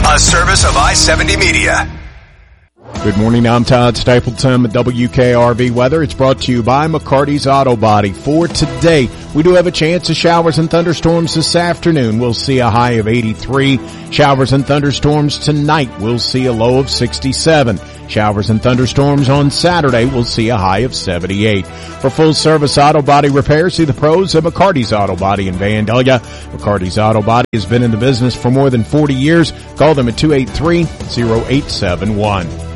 a service of I-70 Media. Good morning, I'm Todd Stapleton with WKRV Weather. It's brought to you by McCarty's Auto Body. For today, we do have a chance of showers and thunderstorms this afternoon. We'll see a high of 83. Showers and thunderstorms tonight. We'll see a low of 67. Showers and thunderstorms on Saturday. We'll see a high of 78. For full service auto body repair, see the pros at McCarty's Auto Body in Vandalia. McCarty's Auto Body has been in the business for more than 40 years. Call them at 283-0871.